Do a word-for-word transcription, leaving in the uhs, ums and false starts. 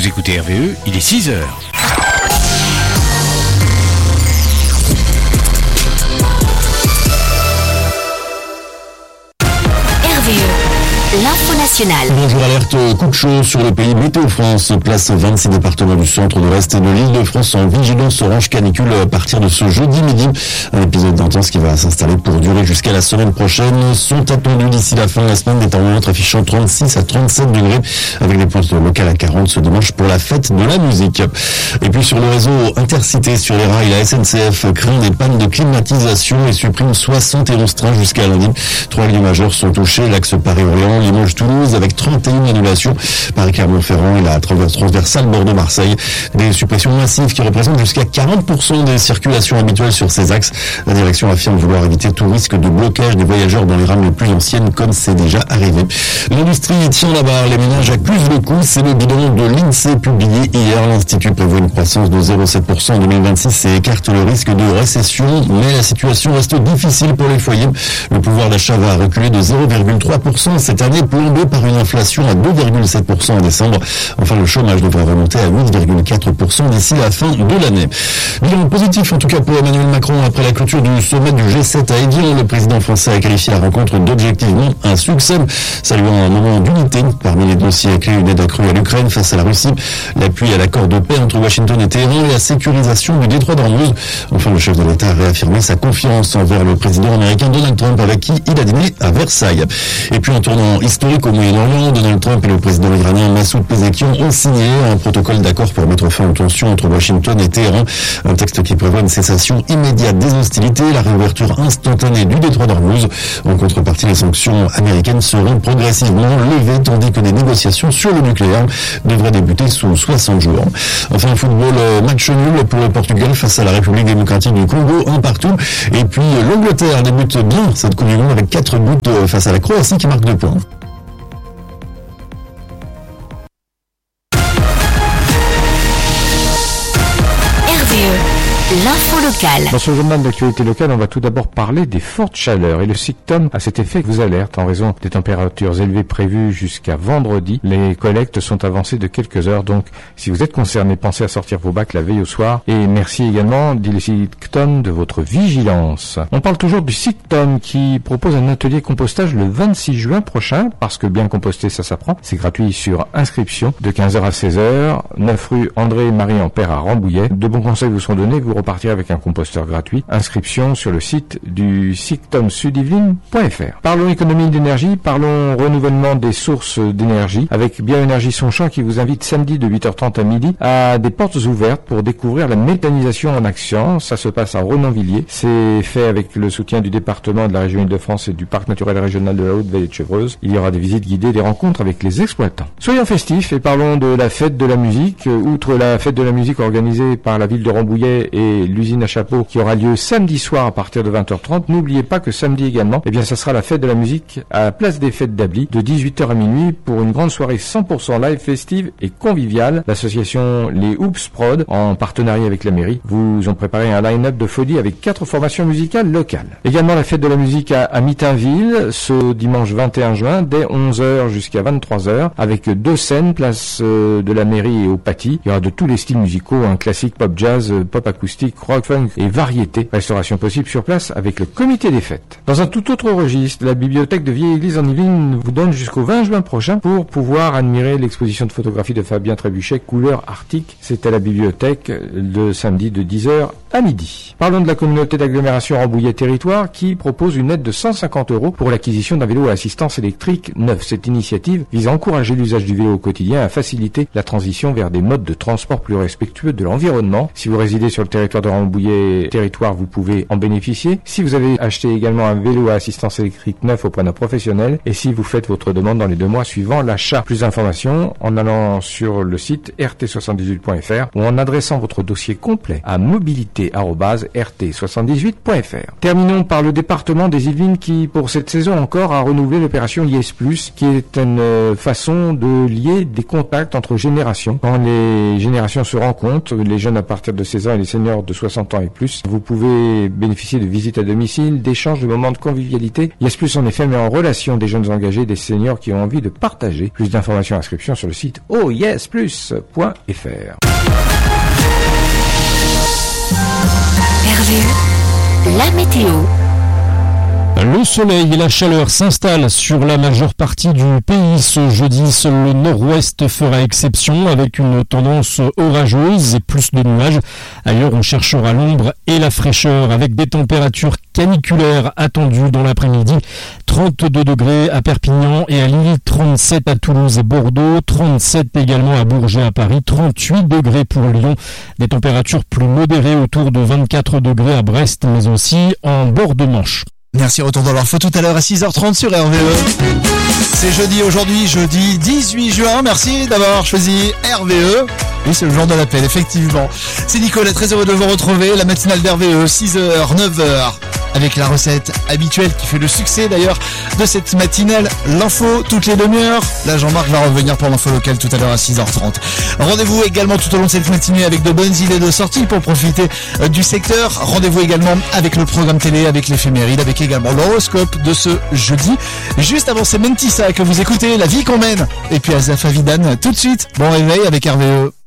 Vous écoutez R V E, il est six heures. R V E, l'info nationale. Bonjour, alerte coup de chaud sur le pays. Météo France place vingt-six départements du centre, de l'Est et de l'Île-de-France en vigilance orange canicule à partir de ce jeudi midi. Un épisode intense qui va s'installer pour durer jusqu'à la semaine prochaine. Sont attendus d'ici la fin de la semaine des thermomètres affichant trente-six à trente-sept degrés avec des pointes locales à quarante ce dimanche pour la fête de la musique. Et puis sur le réseau Intercité, sur les rails, la S N C F craint des pannes de climatisation et supprime soixante et onze trains jusqu'à lundi. Trois lignes majeures sont touchées, l'axe Paris-Orléans, Limoges-Toulouse avec trente et une annulations, Paris-Clermont-Ferrand et la transversale Bordeaux-Marseille. Des suppressions massives qui représentent jusqu'à quarante pour cent des circulations habituelles sur ces axes. La direction affirme vouloir éviter tout risque de blocage des voyageurs dans les rames les plus anciennes comme c'est déjà arrivé. L'industrie tient la barre, les ménages accusent le coup, c'est le bilan de l'INSEE publié hier. L'Institut prévoit une croissance de zéro virgule sept pour cent en deux mille vingt-six et écarte le risque de récession, mais la situation reste difficile pour les foyers. Le pouvoir d'achat va reculer de zéro virgule trois pour cent cette année, plombé par une inflation à deux virgule sept pour cent en décembre. Enfin, le chômage devrait remonter à huit virgule quatre pour cent d'ici la fin de l'année. Bilan positif en tout cas pour Emmanuel Macron après la clôture du sommet du G sept à Évian. Le président français a qualifié la rencontre d'objectivement un succès, saluant un moment d'unité. Parmi les dossiers clés, une aide accrue à l'Ukraine face à la Russie, l'appui à l'accord de paix entre Washington et Téhéran et la sécurisation du détroit d'Ormuz. Enfin, le chef de l'État a réaffirmé sa confiance envers le président américain Donald Trump avec qui il a dîné à Versailles. Et puis en tournant historique au Moyen-Orient, Donald Trump et le président iranien Massoud Pezeshkian ont signé un protocole d'accord pour mettre fin aux tensions entre Washington et Téhéran. Un texte qui prévoit une cessation immédiate des hostilités, la réouverture instantanée du détroit d'Ormuz. En contrepartie, les sanctions américaines seront progressivement levées, tandis que des négociations sur le nucléaire devraient débuter sous soixante jours. Enfin, football, match nul pour le Portugal face à la République démocratique du Congo, un partout. Et puis l'Angleterre débute bien cette Coupe du Monde avec quatre buts face à la Croatie qui marque deux points. L'info locale. Dans ce journal d'actualité locale, on va tout d'abord parler des fortes chaleurs. Et le SICTOM à cet effet vous alerte en raison des températures élevées prévues jusqu'à vendredi. Les collectes sont avancées de quelques heures. Donc, si vous êtes concerné, pensez à sortir vos bacs la veille au soir. Et merci également, dit le SICTOM, de votre vigilance. On parle toujours du SICTOM qui propose un atelier compostage le vingt-six juin prochain. Parce que bien composter, ça s'apprend. C'est gratuit sur inscription de quinze heures à seize heures. neuf rue André-Marie-Ampère à Rambouillet. De bons conseils vous sont donnés. Vous repartir avec un composteur gratuit. Inscription sur le site du SICTOM sud yvelines point f r. Parlons économie d'énergie, parlons renouvellement des sources d'énergie avec Bioénergie Sonchamp qui vous invite samedi de huit heures trente à midi à des portes ouvertes pour découvrir la méthanisation en action. Ça se passe à Renonvilliers. C'est fait avec le soutien du département de la région Île-de-France et du parc naturel régional de la Haute-Vallée de Chevreuse. Il y aura des visites guidées, des rencontres avec les exploitants. Soyons festifs et parlons de la fête de la musique. Outre la fête de la musique organisée par la ville de Rambouillet et l'usine à chapeau qui aura lieu samedi soir à partir de vingt heures trente. N'oubliez pas que samedi également, eh bien, ça sera la fête de la musique à la place des fêtes d'Ably de dix-huit heures à minuit pour une grande soirée cent pour cent live, festive et conviviale. L'association Les Oops Prod, en partenariat avec la mairie, vous ont préparé un line-up de folie avec quatre formations musicales locales. Également la fête de la musique à, à Mitainville ce dimanche vingt et un juin dès onze heures jusqu'à vingt-trois heures avec deux scènes, place euh, de la mairie et au Paty. Il y aura de tous les styles musicaux, un classique, pop jazz, pop acoustique, rock, funk et variété. Restauration possible sur place avec le comité des fêtes. Dans un tout autre registre, la bibliothèque de Vieille Église en Yvelines vous donne jusqu'au vingt juin prochain pour pouvoir admirer l'exposition de photographie de Fabien Trébuchet, couleur arctique. C'est à la bibliothèque le samedi de dix heures à midi. Parlons de la communauté d'agglomération Rambouillet Territoire qui propose une aide de cent cinquante euros pour l'acquisition d'un vélo à assistance électrique neuf. Cette initiative vise à encourager l'usage du vélo au quotidien et à faciliter la transition vers des modes de transport plus respectueux de l'environnement. Si vous résidez sur le territoire de Rambouillet Territoire, vous pouvez en bénéficier. Si vous avez acheté également un vélo à assistance électrique neuf auprès d'un professionnel et si vous faites votre demande dans les deux mois suivant l'achat. Plus d'informations en allant sur le site r t soixante-dix-huit point f r ou en adressant votre dossier complet à mobilité arobase r t soixante-dix-huit point f r. Terminons par le département des Yvelines qui, pour cette saison encore, a renouvelé l'opération I S plus, qui est une façon de lier des contacts entre générations. Quand les générations se rencontrent, les jeunes à partir de seize ans et les seniors de de soixante ans et plus. Vous pouvez bénéficier de visites à domicile, d'échanges, de moments de convivialité. Yes Plus en effet met en relation des jeunes engagés, des seniors qui ont envie de partager. Plus d'informations et inscriptions sur le site oh yes plus point f r. R V E, la météo. Le soleil et la chaleur s'installent sur la majeure partie du pays ce jeudi. Seul le nord-ouest fera exception avec une tendance orageuse et plus de nuages. Ailleurs, on cherchera l'ombre et la fraîcheur avec des températures caniculaires attendues dans l'après-midi. trente-deux degrés à Perpignan et à Lille, trente-sept à Toulouse et Bordeaux, trente-sept également à Bourges et à Paris, trente-huit degrés pour Lyon. Des températures plus modérées autour de vingt-quatre degrés à Brest, mais aussi en bord de Manche. Merci, retour dans l'info tout à l'heure à six heures trente sur R V E. C'est jeudi aujourd'hui, jeudi dix-huit juin. Merci d'avoir choisi R V E. Oui, c'est le jour de l'appel, effectivement. C'est Nicolas, très heureux de vous retrouver. La matinale d'R V E, six heures, neuf heures. Avec la recette habituelle qui fait le succès d'ailleurs de cette matinale, l'info toutes les demi-heures. Là, Jean-Marc va revenir pour l'info locale tout à l'heure à six heures trente. Rendez-vous également tout au long de cette matinée avec de bonnes idées de sortie pour profiter du secteur. Rendez-vous également avec le programme télé, avec l'éphéméride, avec également l'horoscope de ce jeudi. Juste avant, c'est Mentissa que vous écoutez, La vie qu'on mène. Et puis Azaf Avidan tout de suite. Bon réveil avec R V E.